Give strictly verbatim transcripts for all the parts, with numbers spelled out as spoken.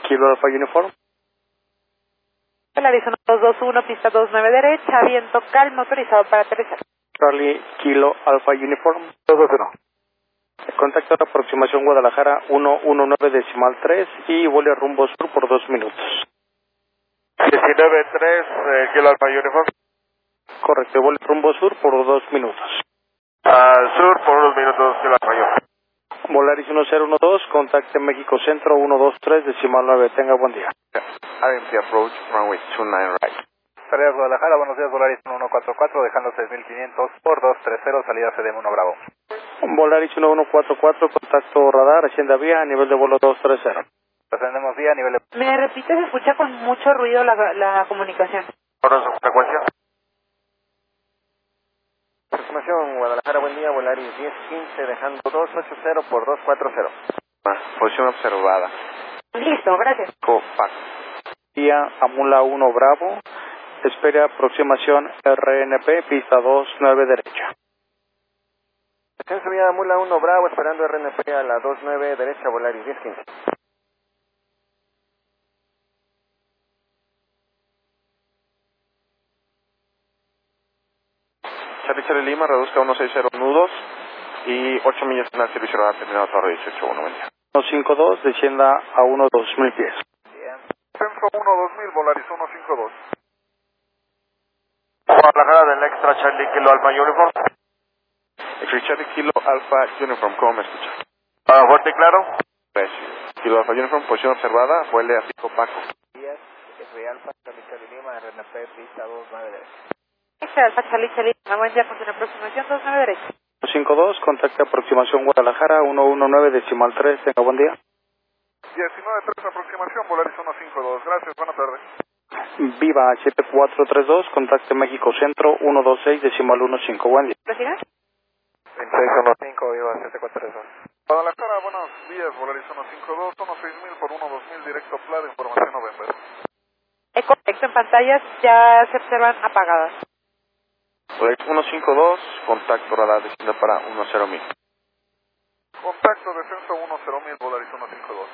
Kilo Alfa Uniform. Polaris uno dos dos uno, pista dos nueve derecha, viento calmo, autorizado para aterrizar. Charlie Kilo Alfa Uniform. dos dos uno. Contacto de aproximación Guadalajara uno uno nueve decimal tres y vuelo rumbo sur por dos minutos. diecinueve tres, eh, Kilo Alfa Uniform. Correcto, vuelo rumbo sur por dos minutos. Al sur por unos minutos, Kilo Alfa Uniform. Volaris uno cero uno dos, contacte México Centro uno dos tres decimal nueve. Tenga buen día. R M P approach, runway two nine right. Salida Guadalajara, buenos días, Volaris uno cuatro cuatro, dejando seis mil quinientos por dos tres cero, salida C D M uno Bravo. Volaris uno uno cuatro cuatro, contacto radar, hacienda vía, nivel de vuelo dos tres cero. Ascendemos vía, nivel de... Me repite, se escucha con mucho ruido la, la comunicación. Ahora su frecuencia. Aproximación Guadalajara, buen día, Volaris diez quince, dejando dos ocho cero por dos cuatro cero. Ah, posición observada. Listo, gracias. Copac. Vía Amula uno Bravo, espere aproximación R N P, pista dos nueve derecha. Ascenso vía Mula uno Bravo, esperando R N P a la dos nueve derecha, Volaris diez quince. Charlie Charlie Lima, reduzca uno seis cero nudos y ocho millas en el servicio radar terminado Torre dieciocho uno, buen día. uno cinco dos, descienda a uno dos mil pies. Centro uno dos mil, Volaris uno cinco dos. Guadalajara del Extra Charlie Kilo Alfa Uniform. Extra Charlie Kilo Alfa Uniform, ¿cómo me escucha? Ah, fuerte y claro. Gracias. Kilo Alfa Uniform, posición observada, vuele a pico Paco. Díaz, F Alfa, Charlie Charlie Lima, R N P, pista dos nueve derecha. Este Alfa Charlie Charlie, buen día, continúa aproximación dos nueve derecha. uno cinco dos, contacte aproximación Guadalajara uno uno nueve decimal tres. Tenga buen día. diecinueve tres, aproximación, Volaris uno cinco dos. Gracias, buenas tardes. Viva siete cuatro tres dos, contacte México Centro uno dos seis decimal uno cinco. Buen día. ¿Prosiga? veintiséis uno cinco, viva siete cuatro tres dos. Guadalajara, buenos días, Volaris uno cinco dos, uno seis mil por uno dos mil, directo Plata, información November. Es correcto, en pantallas ya se observan apagadas. Volaris uno cinco dos, contacto radar desciende para uno cero mil. Contacto descenso uno cero mil, Volaris uno cinco dos.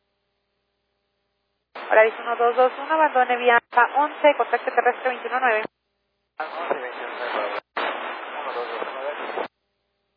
Volaris uno dos dos uno, abandone vía Alfa once, contacto terrestre veintiuno nueve.